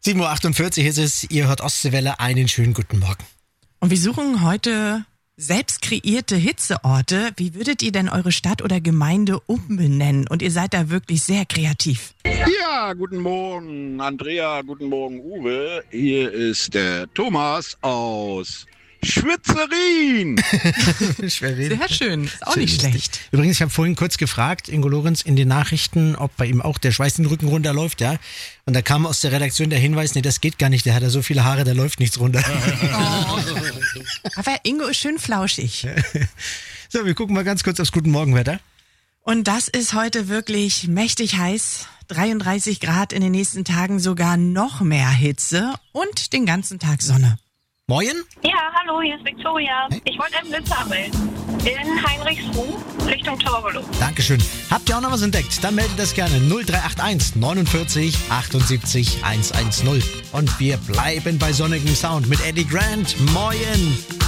7.48 Uhr ist es, ihr hört Ostseewelle, einen schönen guten Morgen. Und wir suchen heute selbst kreierte Hitzeorte. Wie würdet ihr denn eure Stadt oder Gemeinde umbenennen? Und ihr seid da wirklich sehr kreativ. Ja, guten Morgen Andrea, guten Morgen Uwe. Hier ist der Thomas aus Schwitzerin. Schwerin. Sehr schön, ist auch Schön nicht lustig. schlecht. Übrigens, ich habe vorhin kurz gefragt, Ingo Lorenz, in den Nachrichten, ob bei ihm auch der Schweiß den Rücken runterläuft, ja. Und da kam aus der Redaktion der Hinweis, nee, das geht gar nicht, der hat ja so viele Haare, da läuft nichts runter. Aber Ingo ist schön flauschig. So, wir gucken mal ganz kurz aufs Guten Morgenwetter. Und das ist heute wirklich mächtig heiß. 33 Grad, in den nächsten Tagen sogar noch mehr Hitze und den ganzen Tag Sonne. Moin. Ja, hallo, hier ist Victoria. Ich wollte einen Blitzer melden. In Heinrichsruh, Richtung Torgelow. Dankeschön. Habt ihr auch noch was entdeckt? Dann meldet das gerne 0381 49 78 110. Und wir bleiben bei sonnigem Sound mit Eddie Grant. Moin.